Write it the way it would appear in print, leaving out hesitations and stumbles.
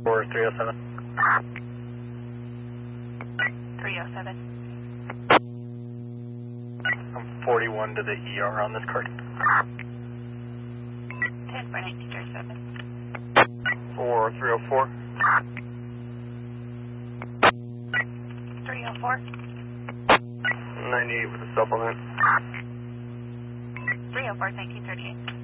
For 307. 307. I'm 41 to the ER on this card. 10.1937. For 304. 304. 98 with a supplement. 304, 1938.